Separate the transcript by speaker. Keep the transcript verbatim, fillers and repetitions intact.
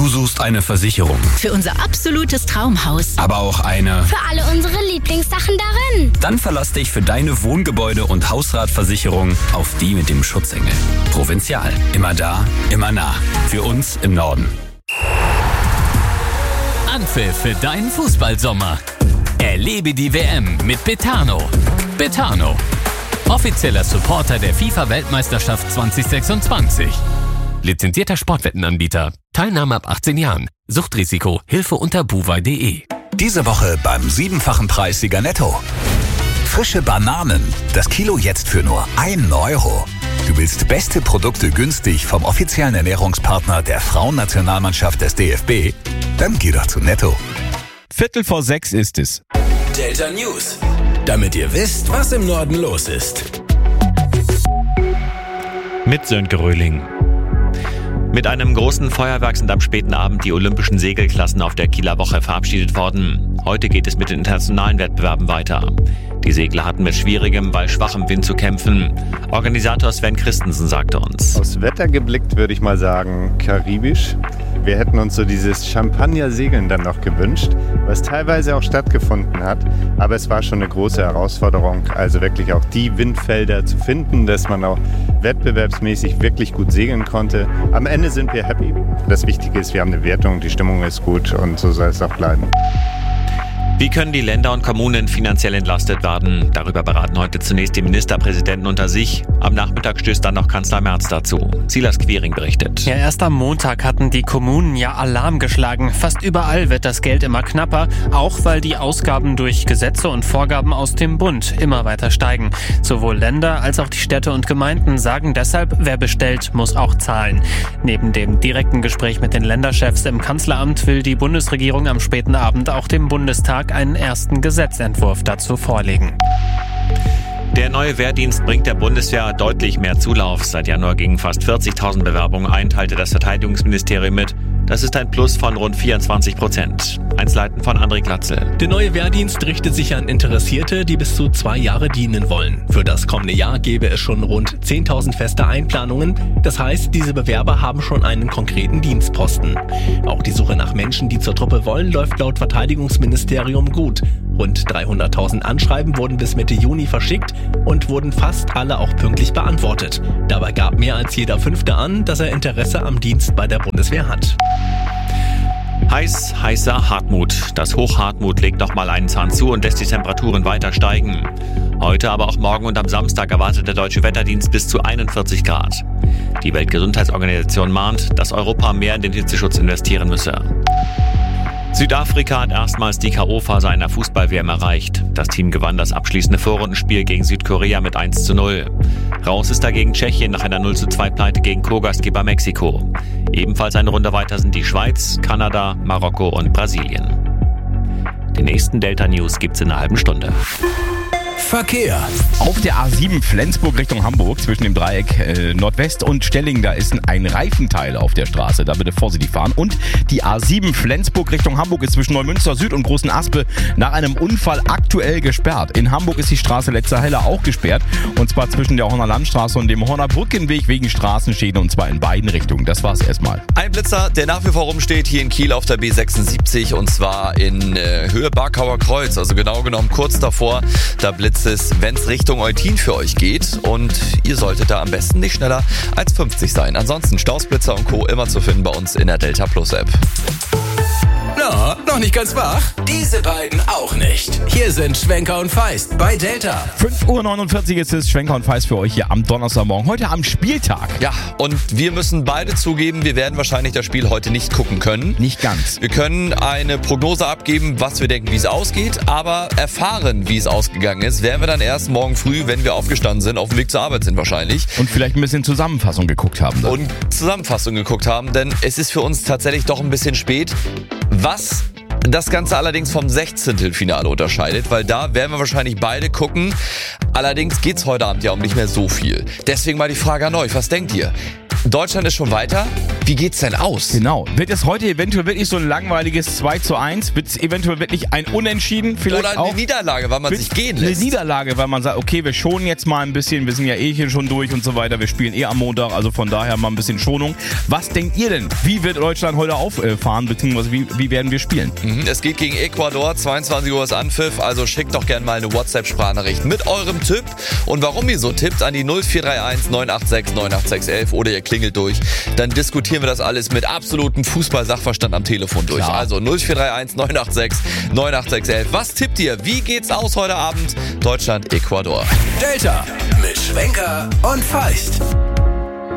Speaker 1: Du suchst eine Versicherung.
Speaker 2: Für unser absolutes Traumhaus.
Speaker 1: Aber auch eine...
Speaker 3: Für alle unsere Lieblingssachen darin.
Speaker 1: Dann verlass dich für deine Wohngebäude- und Hausratversicherung auf die mit dem Schutzengel. Provinzial. Immer da, immer nah. Für uns im Norden.
Speaker 4: Anpfiff für deinen Fußballsommer. Erlebe die W M mit Betano. Betano. Offizieller Supporter der FIFA-Weltmeisterschaft zwanzig sechsundzwanzig. Lizenzierter Sportwettenanbieter. Teilnahme ab achtzehn Jahren. Suchtrisiko. Hilfe unter buwei punkt de.
Speaker 5: Diese Woche beim siebenfachen Preissieger Netto. Frische Bananen. Das Kilo jetzt für nur ein Euro. Du willst beste Produkte günstig vom offiziellen Ernährungspartner der Frauennationalmannschaft des D F B? Dann geh doch zu Netto.
Speaker 6: Viertel vor sechs ist es.
Speaker 7: Delta News. Damit ihr wisst, was im Norden los ist.
Speaker 8: Mit Sönke Röhling. Mit einem großen Feuerwerk sind am späten Abend die olympischen Segelklassen auf der Kieler Woche verabschiedet worden. Heute geht es mit den internationalen Wettbewerben weiter. Die Segler hatten mit schwierigem, bei schwachem Wind zu kämpfen. Organisator Sven Christensen sagte uns:
Speaker 9: Aufs Wetter geblickt würde ich mal sagen karibisch. Wir hätten uns so dieses Champagner-Segeln dann noch gewünscht, was teilweise auch stattgefunden hat. Aber es war schon eine große Herausforderung, also wirklich auch die Windfelder zu finden, dass man auch wettbewerbsmäßig wirklich gut segeln konnte. Am Ende sind wir happy. Das Wichtige ist, wir haben eine Wertung, die Stimmung ist gut und so soll es auch bleiben.
Speaker 8: Wie können die Länder und Kommunen finanziell entlastet werden? Darüber beraten heute zunächst die Ministerpräsidenten unter sich. Am Nachmittag stößt dann noch Kanzler Merz dazu. Silas Quiring berichtet.
Speaker 10: Ja, erst am Montag hatten die Kommunen ja Alarm geschlagen. Fast überall wird das Geld immer knapper, auch weil die Ausgaben durch Gesetze und Vorgaben aus dem Bund immer weiter steigen. Sowohl Länder als auch die Städte und Gemeinden sagen deshalb, wer bestellt, muss auch zahlen. Neben dem direkten Gespräch mit den Länderchefs im Kanzleramt will die Bundesregierung am späten Abend auch dem Bundestag einen ersten Gesetzentwurf dazu vorlegen.
Speaker 8: Der neue Wehrdienst bringt der Bundeswehr deutlich mehr Zulauf. Seit Januar gingen fast vierzigtausend Bewerbungen ein, teilte das Verteidigungsministerium mit. Das ist ein Plus von rund vierundzwanzig Prozent. Einzelheiten von André Glatzel.
Speaker 11: Der neue Wehrdienst richtet sich an Interessierte, die bis zu zwei Jahre dienen wollen. Für das kommende Jahr gäbe es schon rund zehntausend feste Einplanungen. Das heißt, diese Bewerber haben schon einen konkreten Dienstposten. Auch die Suche nach Menschen, die zur Truppe wollen, läuft laut Verteidigungsministerium gut. Rund dreihunderttausend Anschreiben wurden bis Mitte Juni verschickt und wurden fast alle auch pünktlich beantwortet. Dabei gab mehr als jeder Fünfte an, dass er Interesse am Dienst bei der Bundeswehr hat.
Speaker 8: Heiß, heißer Hartmut. Das Hochhartmut legt nochmal einen Zahn zu und lässt die Temperaturen weiter steigen. Heute, aber auch morgen und am Samstag erwartet der Deutsche Wetterdienst bis zu einundvierzig Grad. Die Weltgesundheitsorganisation mahnt, dass Europa mehr in den Hitzeschutz investieren müsse. Südafrika hat erstmals die K O-Phase einer Fußball-W M erreicht. Das Team gewann das abschließende Vorrundenspiel gegen Südkorea mit eins zu null. Raus ist dagegen Tschechien nach einer null zu zwei Pleite gegen Co-Gastgeber Mexiko. Ebenfalls eine Runde weiter sind die Schweiz, Kanada, Marokko und Brasilien. Die nächsten Delta News gibt's in einer halben Stunde.
Speaker 7: Verkehr.
Speaker 6: Auf der A sieben Flensburg Richtung Hamburg zwischen dem Dreieck äh, Nordwest und Stelling, da ist ein Reifenteil auf der Straße. Da bitte vorsichtig fahren. Und die A sieben Flensburg Richtung Hamburg ist zwischen Neumünster Süd und Großen Aspe nach einem Unfall aktuell gesperrt. In Hamburg ist die Straße Letzterheller auch gesperrt. Und zwar zwischen der Horner Landstraße und dem Horner Brückenweg wegen Straßenschäden, und zwar in beiden Richtungen. Das war's erstmal.
Speaker 12: Ein Blitzer, der nach wie vor rumsteht hier in Kiel auf der B sechsundsiebzig, und zwar in äh, Höhe Barkauer Kreuz. Also genau genommen kurz davor. Da blitzt es, wenn es Richtung Eutin für euch geht, und ihr solltet da am besten nicht schneller als fünfzig sein. Ansonsten Stausblitzer und Co. immer zu finden bei uns in der Delta Plus App.
Speaker 7: Na, noch nicht ganz wach? Diese beiden auch nicht. Hier sind Schwenker und Feist bei Delta.
Speaker 6: fünf Uhr neunundvierzig ist es, Schwenker und Feist für euch hier am Donnerstagmorgen. Heute am Spieltag.
Speaker 12: Ja, und wir müssen beide zugeben, wir werden wahrscheinlich das Spiel heute nicht gucken können.
Speaker 6: Nicht ganz.
Speaker 12: Wir können eine Prognose abgeben, was wir denken, wie es ausgeht, aber erfahren, wie es ausgegangen ist, werden wir dann erst morgen früh, wenn wir aufgestanden sind, auf dem Weg zur Arbeit sind wahrscheinlich.
Speaker 6: Und vielleicht ein bisschen Zusammenfassung geguckt haben. Dann.
Speaker 12: Und Zusammenfassung geguckt haben, denn es ist für uns tatsächlich doch ein bisschen spät. Was das Ganze allerdings vom Sechzehntelfinale unterscheidet, weil da werden wir wahrscheinlich beide gucken. Allerdings geht's heute Abend ja um nicht mehr so viel. Deswegen mal die Frage an euch, was denkt ihr? Deutschland ist schon weiter. Wie geht's denn aus?
Speaker 6: Genau. Wird es heute eventuell wirklich so ein langweiliges zwei zu eins? Wird es eventuell wirklich ein Unentschieden? Vielleicht
Speaker 12: Oder eine
Speaker 6: auch?
Speaker 12: Niederlage, weil man
Speaker 6: Wird
Speaker 12: sich gehen lässt?
Speaker 6: Eine Niederlage, weil man sagt, okay, wir schonen jetzt mal ein bisschen, wir sind ja eh hier schon durch und so weiter, wir spielen eh am Montag, also von daher mal ein bisschen Schonung. Was denkt ihr denn? Wie wird Deutschland heute auffahren, beziehungsweise wie, wie werden wir spielen?
Speaker 12: Mhm, es geht gegen Ecuador, zweiundzwanzig Uhr ist Anpfiff, also schickt doch gerne mal eine WhatsApp-Sprachnachricht mit eurem Tipp und warum ihr so tippt an die null vier drei eins neun acht sechs neun acht sechs eins oder ihr klingelt durch. Dann diskutieren wir das alles mit absolutem Fußball-Sachverstand am Telefon durch.
Speaker 6: Klar.
Speaker 12: Also null vier drei eins neun acht sechs neun acht sechs eins. Was tippt ihr? Wie geht's aus heute Abend? Deutschland, Ecuador.
Speaker 7: Delta mit Schwenker und Feist.